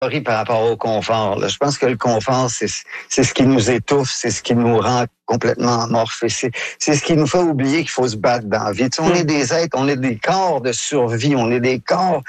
par rapport au confort. Là. Je pense que le confort, c'est ce qui nous étouffe, c'est ce qui nous rend complètement amorphes. C'est ce qui nous fait oublier qu'il faut se battre dans la vie. Tu sais, on est des êtres, on est des corps de survie, on est des corps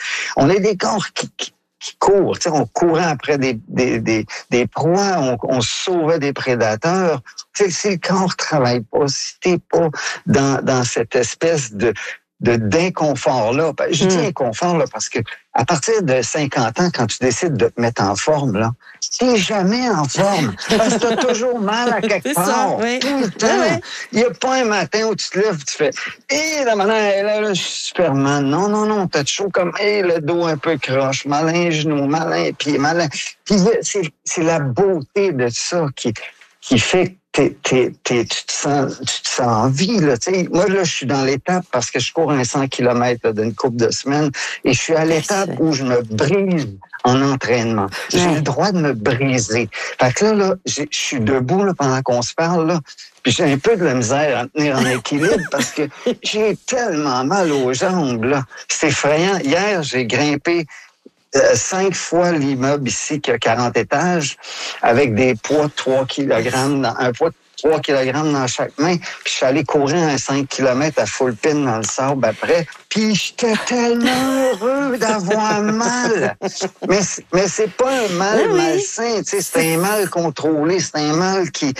qui courent. Tu sais, on courait après des proies, on sauvait des prédateurs. Tu sais, si le corps travaille pas, si t'es pas dans cette espèce d'inconfort-là. Je dis inconfort là, parce que à partir de 50 ans, quand tu décides de te mettre en forme, là, t'es jamais en forme. Parce que t'as toujours mal à quelque part. Oui. Tout le temps. Il n'y a pas un matin où tu te lèves, tu fais la manière, là, je suis Superman. Non, t'as chaud comme le dos un peu croche, malin genou, malin pied, malin. Puis c'est la beauté de ça qui fait que tu te sens en vie, là, tu sais. Moi, là, je suis dans l'étape parce que je cours un 100 km là, d'une couple de semaines et je suis à l'étape où je me brise en entraînement. J'ai le droit de me briser. Fait que là, je suis debout, là, pendant qu'on se parle, là. Puis j'ai un peu de la misère à me tenir en équilibre parce que j'ai tellement mal aux jambes, là. C'est effrayant. Hier, j'ai grimpé 5 fois l'immeuble ici qui a 40 étages avec des poids de 3 kg, un poids de 3 kg dans chaque main. Puis je suis allé courir un 5 km à full pin dans le sable après. Puis j'étais tellement heureux d'avoir mal. Mais c'est pas un mal malsain, tu sais, c'est un mal contrôlé, c'est un mal qui te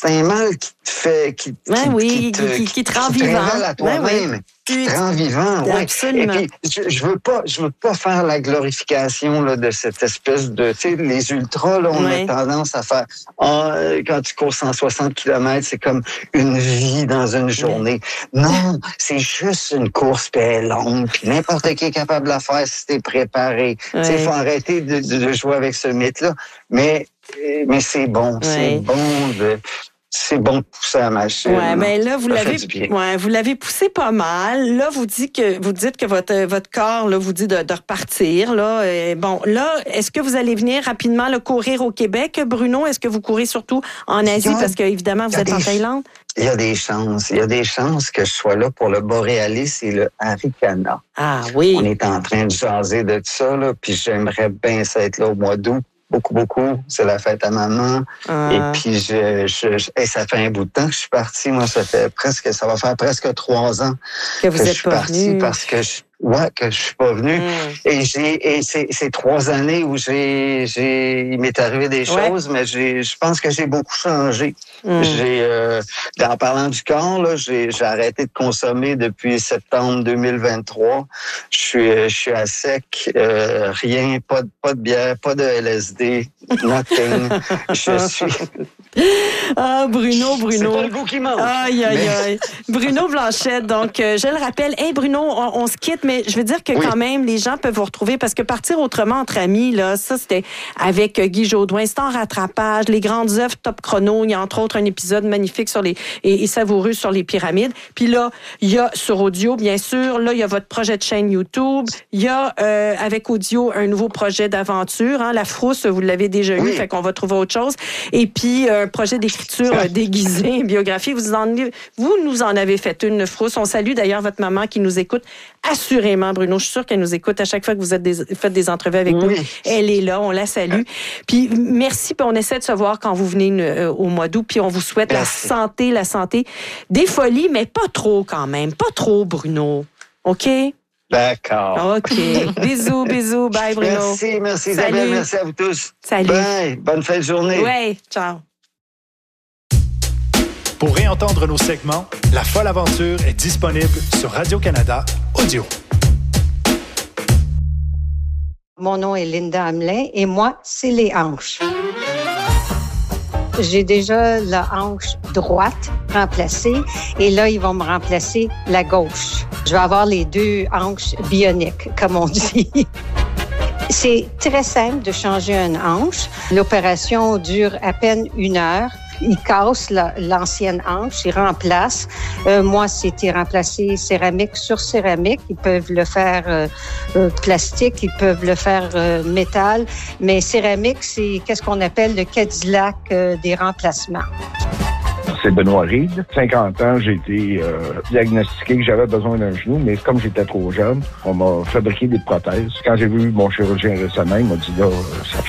fait, qui te rend vivant. À toi-même. Qui te rend vivant, oui. Absolument. Et puis, je veux pas faire la glorification là, de cette espèce de, tu sais, les ultras, là, on a tendance à faire, quand tu cours 160 km, c'est comme une vie dans une journée. Non, c'est juste une course, puis elle est longue, puis n'importe qui est capable de la faire si t'es préparé. Tu sais, il faut arrêter de jouer avec ce mythe-là. Mais c'est bon, c'est bon de pousser la machine. Ouais, mais là, vous l'avez poussé pas mal. Là, vous dites que votre corps, là, vous dit de repartir, là. Là, est-ce que vous allez venir rapidement le courir au Québec, Bruno? Est-ce que vous courez surtout en Asie? Parce que, évidemment, vous êtes en Thaïlande. Il y a des chances. Il y a des chances que je sois là pour le Borealis et le Haricana. Ah oui. On est en train de jaser de ça, là, puis j'aimerais bien ça être là au mois d'août. Beaucoup. C'est la fête à maman. Et puis, ça fait un bout de temps que je suis parti. Moi, ça va faire prestre 3 ans que je suis parti parce que que je suis pas venu. Et c'est 3 années où il m'est arrivé des choses, mais je pense que j'ai beaucoup changé. En parlant du corps, là, j'ai arrêté de consommer depuis septembre 2023. Je suis à sec, rien, pas de bière, pas de LSD, nothing. Je suis... Bruno. C'est pas le goût qui manque. Aïe. Bruno Blanchette, donc, je le rappelle. Hey, Bruno, on se quitte, mais je veux dire que quand même, les gens peuvent vous retrouver parce que Partir autrement entre amis, là, ça, c'était avec Guy Jodoin. C'est en rattrapage. Les grandes œuvres top chrono. Il y a entre autres un épisode magnifique et savoureux sur les pyramides. Puis là, il y a sur audio, bien sûr. Là, il y a votre projet de chaîne YouTube. Il y a, avec audio, un nouveau projet d'aventure. Hein, La Frousse, vous l'avez déjà eu, fait qu'on va trouver autre chose. Et puis, un projet d'écriture déguisé, biographie. Vous nous en avez fait une, Frousse. On salue d'ailleurs votre maman qui nous écoute assurément, Bruno. Je suis sûre qu'elle nous écoute à chaque fois que vous faites des entrevues avec nous. Elle est là, on la salue. Puis merci, puis on essaie de se voir quand vous venez au mois d'août, puis on vous souhaite la santé, des folies, mais pas trop quand même. Pas trop, Bruno. OK? D'accord. OK. Bisous. Bye, Bruno. Merci Isabelle. Merci à vous tous. Salut. Bye. Bonne fin de journée. Oui, ciao. Pour réentendre nos segments, La Folle Aventure est disponible sur Radio-Canada Audio. Mon nom est Linda Hamelin et moi, c'est les hanches. J'ai déjà la hanche droite remplacée et là, ils vont me remplacer la gauche. Je vais avoir les 2 hanches bioniques, comme on dit. C'est très simple de changer une hanche. L'opération dure à peine 1 heure. Ils cassent l'ancienne hanche, ils remplacent. Moi, c'était remplacé céramique sur céramique. Ils peuvent le faire plastique, ils peuvent le faire métal. Mais céramique, c'est qu'est-ce qu'on appelle le Cadillac des remplacements. c'est Benoît Reed. 50 ans, j'ai été diagnostiqué que j'avais besoin d'un genou, mais comme j'étais trop jeune, on m'a fabriqué des prothèses. Quand j'ai vu mon chirurgien récemment, il m'a dit là, ça